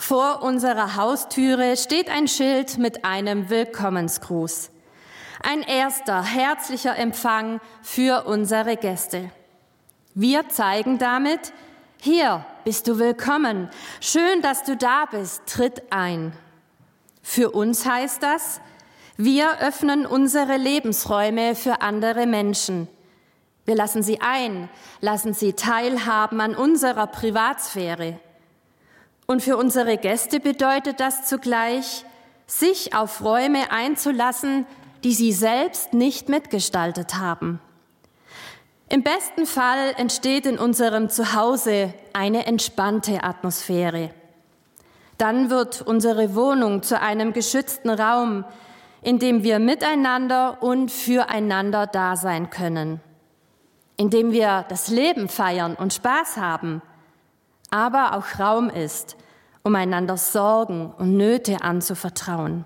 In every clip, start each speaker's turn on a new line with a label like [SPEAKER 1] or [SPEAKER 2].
[SPEAKER 1] Vor unserer Haustüre steht ein Schild mit einem Willkommensgruß. Ein erster herzlicher Empfang für unsere Gäste. Wir zeigen damit: Hier bist du willkommen. Schön, dass du da bist. Tritt ein. Für uns heißt das: Wir öffnen unsere Lebensräume für andere Menschen. Wir lassen sie ein, lassen sie teilhaben an unserer Privatsphäre. Und für unsere Gäste bedeutet das zugleich, sich auf Räume einzulassen, die sie selbst nicht mitgestaltet haben. Im besten Fall entsteht in unserem Zuhause eine entspannte Atmosphäre. Dann wird unsere Wohnung zu einem geschützten Raum, in dem wir miteinander und füreinander da sein können, in dem wir das Leben feiern und Spaß haben, aber auch Raum ist, um einander Sorgen und Nöte anzuvertrauen.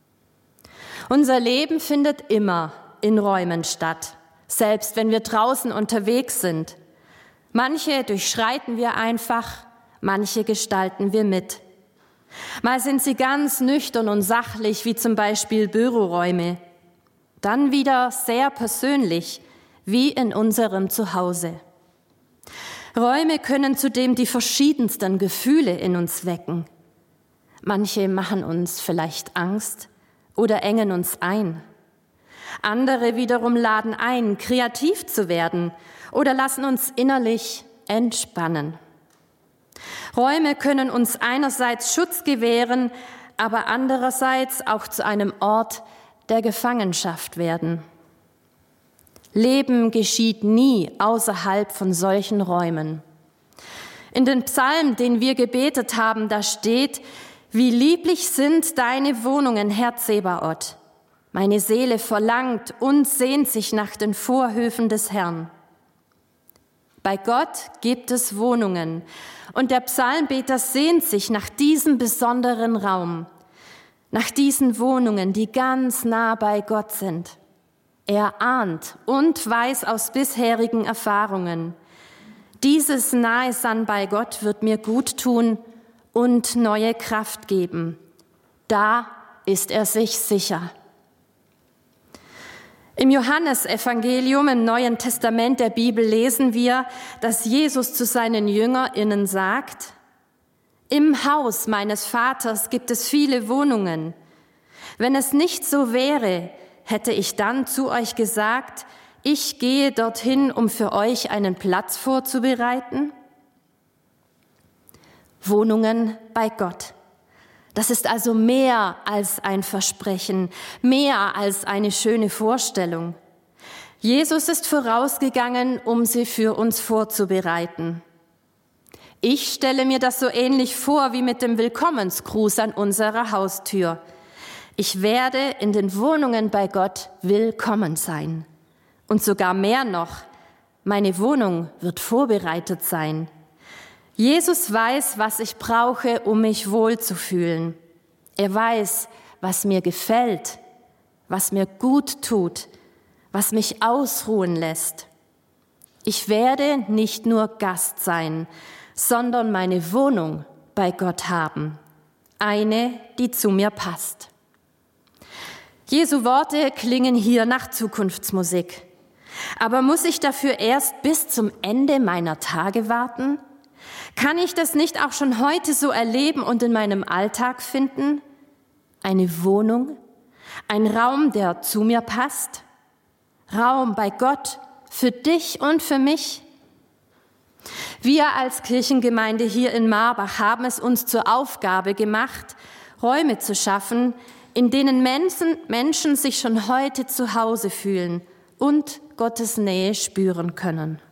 [SPEAKER 1] Unser Leben findet immer in Räumen statt, selbst wenn wir draußen unterwegs sind. Manche durchschreiten wir einfach, manche gestalten wir mit. Mal sind sie ganz nüchtern und sachlich, wie zum Beispiel Büroräume. Dann wieder sehr persönlich, wie in unserem Zuhause. Räume können zudem die verschiedensten Gefühle in uns wecken. Manche machen uns vielleicht Angst oder engen uns ein. Andere wiederum laden ein, kreativ zu werden oder lassen uns innerlich entspannen. Räume können uns einerseits Schutz gewähren, aber andererseits auch zu einem Ort der Gefangenschaft werden. Leben geschieht nie außerhalb von solchen Räumen. In den Psalmen, den wir gebetet haben, da steht: Wie lieblich sind deine Wohnungen, Herr Zebaoth. Meine Seele verlangt und sehnt sich nach den Vorhöfen des Herrn. Bei Gott gibt es Wohnungen und der Psalmbeter sehnt sich nach diesem besonderen Raum, nach diesen Wohnungen, die ganz nah bei Gott sind. Er ahnt und weiß aus bisherigen Erfahrungen: Dieses Nahesein bei Gott wird mir gut tun und neue Kraft geben. Da ist er sich sicher. Im Johannesevangelium im Neuen Testament der Bibel lesen wir, dass Jesus zu seinen JüngerInnen sagt: Im Haus meines Vaters gibt es viele Wohnungen. Wenn es nicht so wäre, hätte ich dann zu euch gesagt: Ich gehe dorthin, um für euch einen Platz vorzubereiten? Wohnungen bei Gott. Das ist also mehr als ein Versprechen, mehr als eine schöne Vorstellung. Jesus ist vorausgegangen, um sie für uns vorzubereiten. Ich stelle mir das so ähnlich vor wie mit dem Willkommensgruß an unserer Haustür. Ich werde in den Wohnungen bei Gott willkommen sein. Und sogar mehr noch, meine Wohnung wird vorbereitet sein. Jesus weiß, was ich brauche, um mich wohlzufühlen. Er weiß, was mir gefällt, was mir gut tut, was mich ausruhen lässt. Ich werde nicht nur Gast sein, sondern meine Wohnung bei Gott haben. Eine, die zu mir passt. Jesu Worte klingen hier nach Zukunftsmusik. Aber muss ich dafür erst bis zum Ende meiner Tage warten? Kann ich das nicht auch schon heute so erleben und in meinem Alltag finden? Eine Wohnung, ein Raum, der zu mir passt? Raum bei Gott, für dich und für mich? Wir als Kirchengemeinde hier in Marbach haben es uns zur Aufgabe gemacht, Räume zu schaffen, in denen Menschen sich schon heute zu Hause fühlen und Gottes Nähe spüren können.